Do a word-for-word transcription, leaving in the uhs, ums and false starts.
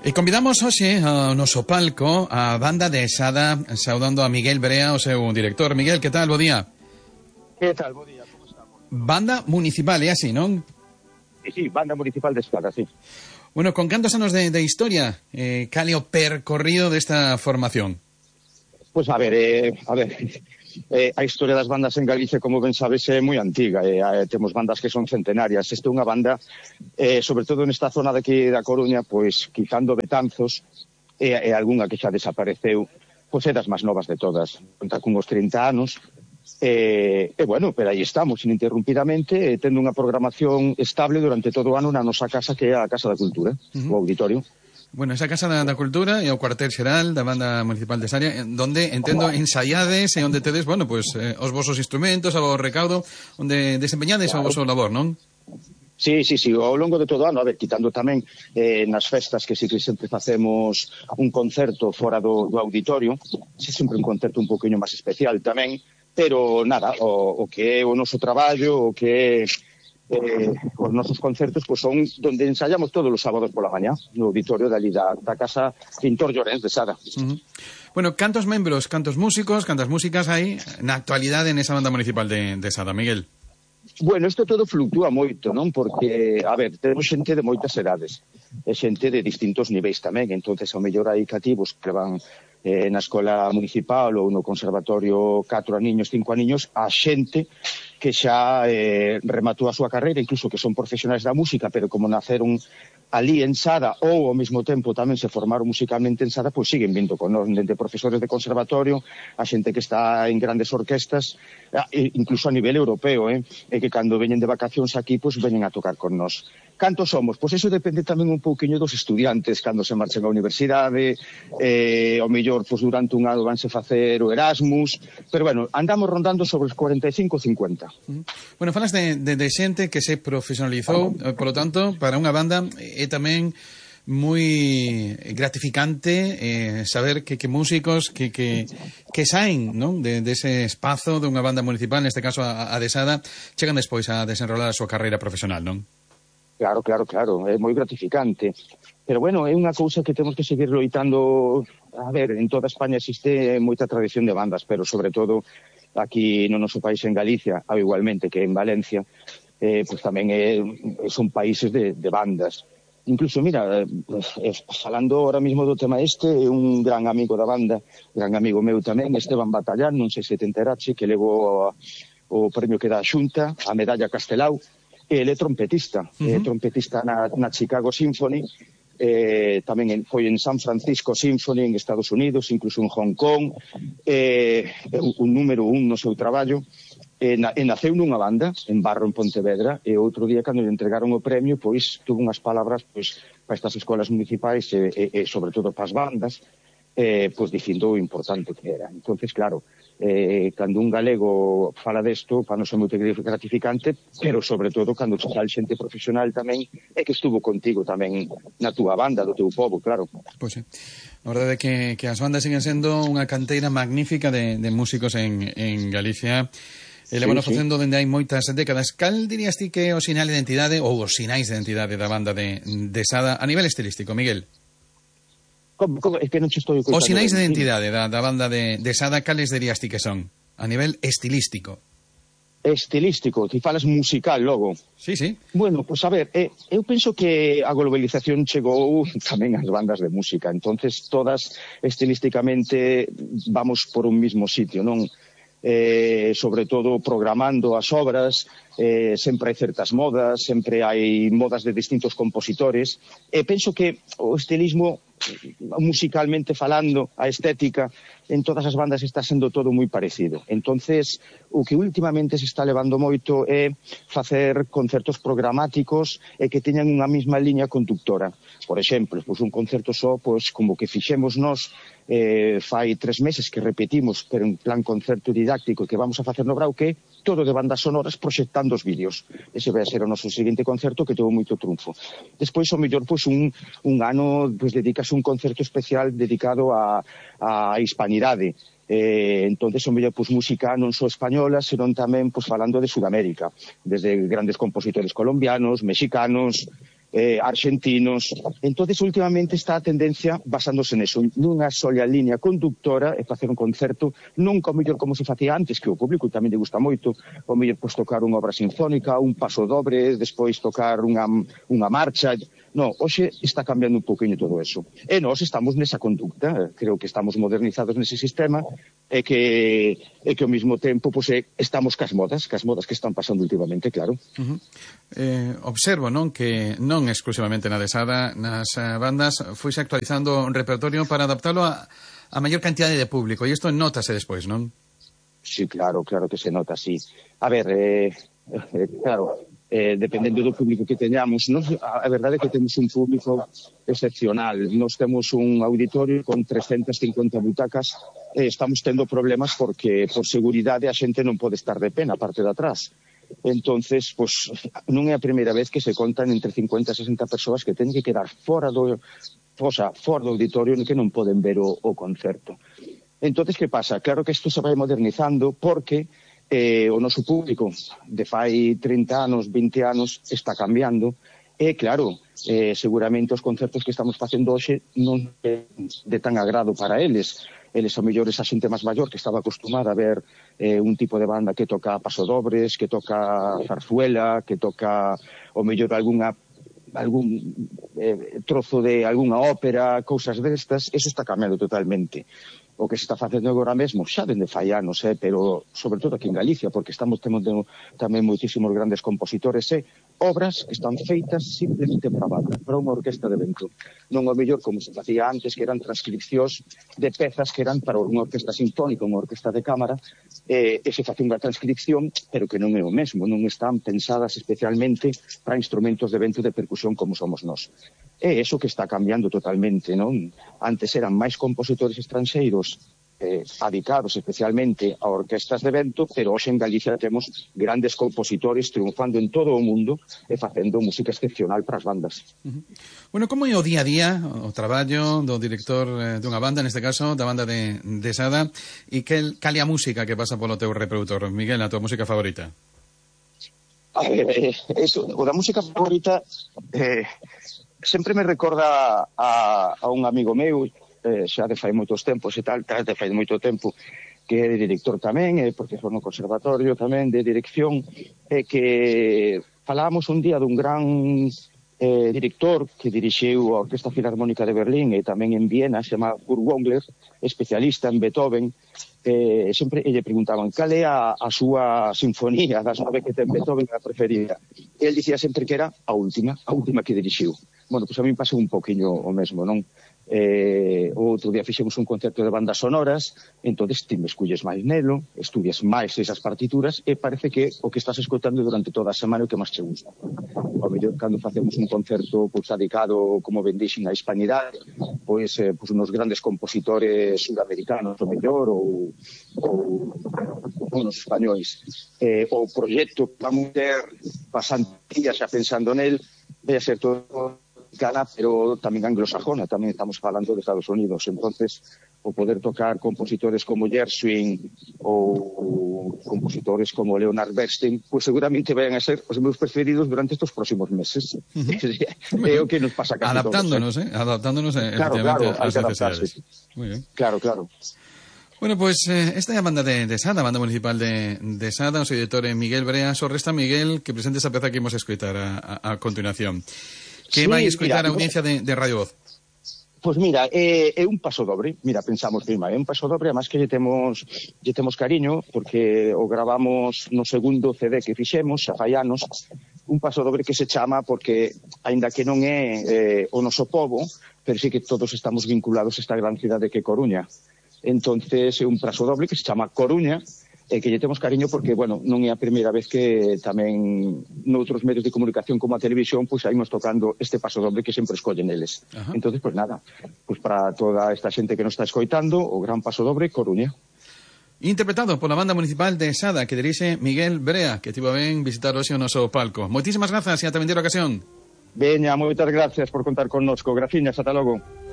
E convidamos hoxe ao noso palco a banda de Sada, saudando a Miguel Brea, o seu director. Miguel, que tal? Bo día. Que tal? Bo día, como estamos? Banda municipal, é así, non? Sí, sí, banda municipal de Sada, sí. Bueno, con cantos anos de, de historia, eh, cal é o percorrido desta formación? Pois pues a ver, eh, a ver, eh, a historia das bandas en Galicia, como ben sabes, é moi antiga. Eh, eh, temos bandas que son centenarias. Esta é unha banda, eh, sobre todo nesta zona de aquí da Coruña, pois quitando Betanzos e eh, eh, algunha que xa desapareceu, pois é das máis novas de todas. Conta con uns trinta anos. E, eh, eh, bueno, pero aí estamos, ininterrumpidamente, eh, tendo unha programación estable durante todo o ano na nosa casa, que é a Casa da Cultura, uh-huh. o auditorio. Bueno, esa Casa da, da Cultura é o cuartel xeral da Banda Municipal de Saria, donde, entendo, ensaiades e onde tedes, bueno, pues, eh, os vosos instrumentos, o recaudo, onde desempeñades claro. o voso labor, non? Sí, sí, sí, ao longo de todo o ano, a ver, quitando tamén eh, nas festas que si que sempre facemos un concerto fora do, do auditorio, si sempre un concerto un poquinho máis especial tamén, pero nada, o, o que é o noso traballo, o que é eh, os nosos concertos, pois son donde ensaiamos todos os sábados pola mañá, no auditorio dali da, da Casa Pintor Llorens de Sada. Uh-huh. Bueno, cantos membros, cantos músicos, cantas músicas hai na actualidade nesa banda municipal de, de Sada, Miguel? Bueno, isto todo fluctúa moito, non? Porque, a ver, temos xente de moitas edades, e xente de distintos niveis tamén, entonces ao mellor hai cativos que van eh, na escola municipal ou no conservatorio catro aniños, cinco aniños, a xente que xa eh, rematou a súa carreira, incluso que son profesionais da música, pero como naceron ali en Sada ou ao mesmo tempo tamén se formaron musicalmente en Sada, pois siguen vindo con nós, dende profesores de conservatorio, a xente que está en grandes orquestas, incluso a nivel europeo, eh, e que cando veñen de vacacións aquí, pois veñen a tocar con nós. Cantos somos? Pois eso depende tamén un pouquiño dos estudiantes, cando se marchen á universidade, eh, ao mellor, pois durante un ano vanse facer o Erasmus, pero bueno, andamos rondando sobre os cuarenta e cinco a cincuenta. Bueno, falas de, de, de xente que se profesionalizou, eh, polo tanto, para unha banda é tamén moi gratificante eh, saber que, que músicos que, que, que saen, non? De, de ese espazo dunha banda municipal, neste caso a, a de Sada, chegan despois a desenrolar a súa carreira profesional, non? Claro, claro, claro, é moi gratificante. Pero bueno, é unha cousa que temos que seguir loitando. A ver, en toda España existe moita tradición de bandas, pero sobre todo aquí no noso país en Galicia, ou igualmente que en Valencia, eh, pues tamén é, son países de, de bandas. Incluso, mira, eh, falando ahora mismo do tema este, un gran amigo da banda, gran amigo meu tamén, Esteban Batallán, non sei se te enterache, que levou o premio que dá a Xunta, a medalla Castelao, e ele é trompetista, uh-huh. é trompetista na, na Chicago Symphony, eh, tamén en, foi en San Francisco Symphony en Estados Unidos, incluso en Hong Kong, eh, un número un no seu traballo, e, na, e naceu nunha banda en Barro, en Pontevedra, e outro día, cando lle entregaron o premio, pois, tuvo unhas palabras pois, para estas escolas municipais e, e, e sobre todo para as bandas, eh, pois dicindo o importante que era. Entonces, claro, eh, cando un galego fala desto, para non ser moito gratificante, pero sobre todo cando se sal xente profesional tamén, é que estuvo contigo tamén na túa banda, do teu povo, claro. Pois é. A verdade é que, que as bandas siguen sendo unha canteira magnífica de, de músicos en, en Galicia. E levano sí, facendo sí. dende hai moitas décadas. Cal dirías ti que é o sinal de identidade ou os sinais de identidade da banda de, de Sada a nivel estilístico, Miguel? Como, como, es que non estou os sinais de identidade da, da banda de, de Sada, cales dirías ti que son? A nivel estilístico. Estilístico, ti falas musical logo. Sí, sí. Bueno, pois pues, a ver, eh, eu penso que a globalización chegou tamén ás bandas de música, entonces todas estilísticamente vamos por un mismo sitio, non? Eh, sobre todo programando as obras, eh, sempre hai certas modas, sempre hai modas de distintos compositores, e penso que o estilismo musicalmente falando, a estética en todas as bandas está sendo todo moi parecido. Entonces, o que últimamente se está levando moito é facer concertos programáticos e que teñan unha mesma liña conductora. Por exemplo, pois un concerto só, pois como que fixemos nós eh, fai tres meses que repetimos, pero en plan concerto didáctico que vamos a facer no Brauque, todo de bandas sonoras proxectando os vídeos. Ese vai a ser o noso seguinte concerto que teve moito triunfo. Despois, ao mellor, pois un, un ano pois, dedicas un concerto especial dedicado a, a hispanidade. Eh, entonces, o mellor, pois, música non só española, senón tamén pois, falando de Sudamérica, desde grandes compositores colombianos, mexicanos, eh, argentinos. Entonces, últimamente está a tendencia basándose neso, nunha sola línea conductora e facer un concerto nunca o mellor como se facía antes, que o público tamén lle gusta moito, o mellor pois tocar unha obra sinfónica, un paso dobre, despois tocar unha, unha marcha. No, hoxe está cambiando un poquinho todo eso. E nós estamos nesa conducta, creo que estamos modernizados nese sistema e que, e que ao mesmo tempo pois, estamos cas modas, cas modas que están pasando últimamente, claro. Uh-huh. Eh, observo, non, que non exclusivamente na Desada, nas uh, bandas, foise actualizando un repertorio para adaptarlo a, a maior cantidade de público, e isto nótase despois, non? Sí, claro, claro que se nota, sí. A ver, eh, eh, claro, eh, dependendo do público que teñamos, nos, a, a verdade é que temos un público excepcional. Nos temos un auditorio con trescentas cincuenta butacas e eh, estamos tendo problemas porque, por seguridade, a xente non pode estar de pé na parte de atrás. Entonces, pues, non é a primeira vez que se contan entre cincuenta e sesenta persoas que teñen que quedar fora do, fosa, fora do auditorio e que non poden ver o, o concerto. Entonces, que pasa? Claro que isto se vai modernizando porque eh, o noso público de fai trinta anos, vinte anos, está cambiando e, claro, eh, seguramente os concertos que estamos facendo hoxe non é de tan agrado para eles. Eles, ao mellor, esa xente máis maior que estaba acostumada a ver eh, un tipo de banda que toca pasodobles, que toca zarzuela, que toca, ao mellor, algunha algún eh, trozo de algunha ópera, cousas destas, eso está cambiando totalmente. O que se está facendo agora mesmo, xa dende fai anos, eh, pero sobre todo aquí en Galicia, porque estamos tendo tamén moitísimos grandes compositores, eh, obras que están feitas simplemente para banda, para unha orquesta de vento. Non o mellor como se facía antes, que eran transcripcións de pezas que eran para unha orquesta sinfónica, unha orquesta de cámara, eh, e se face unha transcripción, pero que non é o mesmo, non están pensadas especialmente para instrumentos de vento de percusión como somos nós. É eso que está cambiando totalmente, non? Antes eran máis compositores estranxeiros eh, adicados especialmente a orquestas de vento, pero hoxe en Galicia temos grandes compositores triunfando en todo o mundo e facendo música excepcional para as bandas. Uh-huh. Bueno, como é o día a día, o traballo do director eh, dunha banda, neste caso, da banda de Desada, e que cal é a música que pasa polo teu reproductor? Miguel, a tua música favorita? A ver, eh, eso, o da música favorita... Eh, sempre me recorda a, a un amigo meu, eh, xa de fai moitos tempos e tal, de fai moito tempo, que é director tamén, é profesor no conservatorio tamén de dirección, e que falábamos un día dun gran eh, director que dirixiu a Orquesta Filarmónica de Berlín e tamén en Viena, se chama Kurt Wongler, especialista en Beethoven, eh, sempre lle preguntaban cal é a, a súa sinfonía das nove que ten Beethoven a preferida. E el dicía sempre que era a última, a última que dirixiu. Bueno, pois pues a mí pasou un poquinho o mesmo, non? Eh, o outro día fixemos un concerto de bandas sonoras, entonces ti me esculles máis nelo, estudias máis esas partituras e parece que o que estás escoitando durante toda a semana é o que máis te gusta. O mellor, cando facemos un concerto pois, dedicado, como ben dixen, á hispanidade, pois, eh, pois unos grandes compositores sudamericanos, o mellor, ou, ou unos españois. Eh, o proxecto que vamos ter pasantías xa pensando nel, vai a ser todo americana, pero tamén anglosajona, tamén estamos falando de Estados Unidos. Entonces, o poder tocar compositores como Gershwin ou compositores como Leonard Bernstein, pues seguramente vayan a ser os meus preferidos durante estos próximos meses. Uh-huh. É o que nos pasa casi adaptándonos, todos, eh? Adaptándonos, eh, claro, efectivamente, claro, ás necesidades. Muy bien. Claro, claro. Bueno, pues eh, esta é a banda de, de Sada, a banda municipal de, de Sada, o seu editor é Miguel Brea. Só resta, Miguel, que presente esa peza que imos escoitar a, a, a continuación. Que sí, vai escoitar a audiencia de, de Radio Voz? Pois pues mira, é, é un paso dobre. Mira, pensamos prima, é un paso dobre, además que lle temos, lle temos cariño, porque o gravamos no segundo C D que fixemos, xa fai anos, un paso dobre que se chama, porque, aínda que non é eh, o noso pobo, pero sí que todos estamos vinculados a esta gran cidade que é Coruña. Entonces é un paso doble que se chama Coruña, e que lle temos cariño porque, bueno, non é a primeira vez que tamén noutros medios de comunicación como a televisión, pois pues, saímos tocando este paso doble que sempre escollen eles. Ajá. Entonces, pois pues, nada, pois pues, para toda esta xente que nos está escoitando, o gran paso doble, Coruña. Interpretado pola banda municipal de Sada, que dirixe Miguel Brea, que tivo ben visitar hoxe o noso palco. Moitísimas grazas e ata vindeira ocasión. Veña, moitas gracias por contar connosco. Graciñas, ata logo.